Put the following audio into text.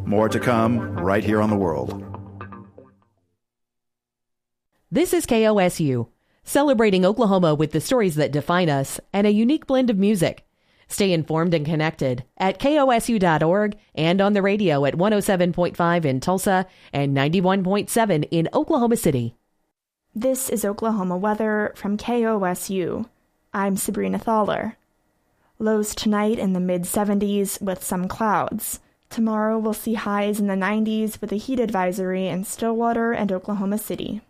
More to come right here on The World. This is KOSU, celebrating Oklahoma with the stories that define us and a unique blend of music. Stay informed and connected at kosu.org and on the radio at 107.5 in Tulsa and 91.7 in Oklahoma City. This is Oklahoma weather from KOSU. I'm Sabrina Thaler. Lows tonight in the mid-70s with some clouds. Tomorrow we'll see highs in the 90s with a heat advisory in Stillwater and Oklahoma City.